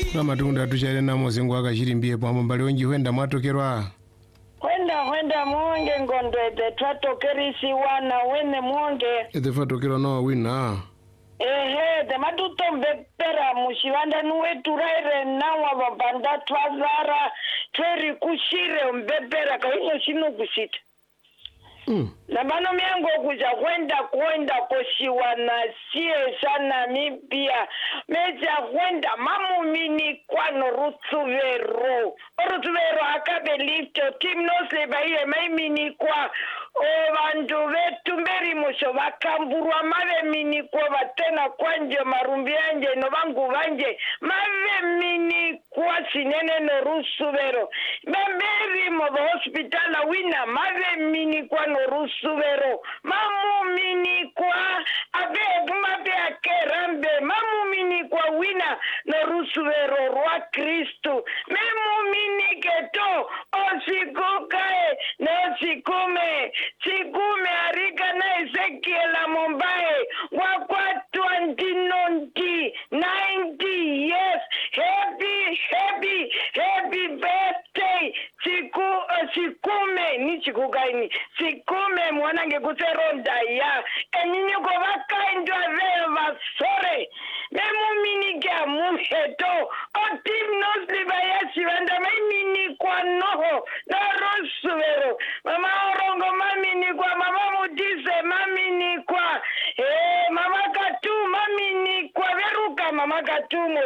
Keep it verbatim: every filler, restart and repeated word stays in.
Kama tukunda tuchale na mosengo akachirimbie pamwe mbali wenji huenda mwatokerwa. Wenda wenda mwonge ngondwete twatokerisi wana wene mwonge. Ete fatokerwa no wina. Ehe, de matutombe pera mushivanda nuwetu raire nawa babanda twazara tweri kushire mbepera kainyo shinu kushita. Mm. Na mano miango kuja kwenda kwenda koshiwa na sie sana mipia meja kwenda mamu mini kwano rutsuvero rutsuvero akabe lifto tim no se baiye mai mini kwa o bandu vetu mberi musho bakamburwa mave mini kwa batena kwanje marumbi anje no bangu banje mave mini kwa sinene no rusuvero mberi mo hospitala wina mave mini kwa no rusuvero Suvero, mamu mini kwa abe mabe akerambe, mamu mini kwa wina no rusuvero rwa Kristu, memu mini keto osikukae no sikume, sikume arika na Ezekiela Mombae, wakwa twenty ninety, yes, happy, happy, happy birthday, siku, uh, sikume, ni sikukaini, sikume mwanange kuseronda ya enyinyi ko bakaindwa veva sore memu mini kya muheto otim nosli bayasi vanda mini kwa noho na rosuvero mama